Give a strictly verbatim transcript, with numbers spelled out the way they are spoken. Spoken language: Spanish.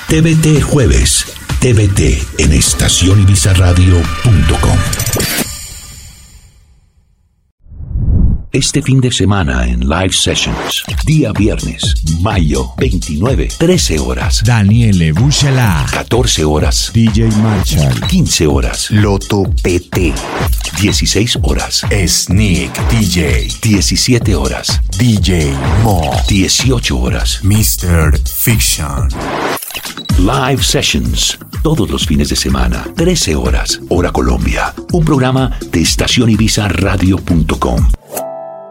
T V T Jueves. T V T en estación ibiza radio punto com. Este fin de semana en Live Sessions, día viernes, mayo veintinueve, trece horas. Daniele Bucela. catorce horas. D J Marshall. quince horas. Loto P T. dieciséis horas. Sneak D J. diecisiete horas. D J Mo. dieciocho horas. mister Fiction. Live Sessions, todos los fines de semana, trece horas, hora Colombia. Un programa de estación ibiza radio punto com.